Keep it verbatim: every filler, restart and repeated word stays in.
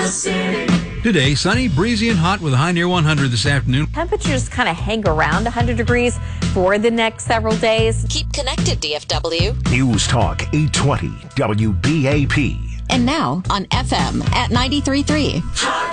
Oklahoma City. Today, sunny, breezy, and hot with a high near one hundred this afternoon. Temperatures kind of hang around one hundred degrees for the next several days. Keep connected, D F W. News Talk eight twenty W B A P. And now on F M at ninety-three point three.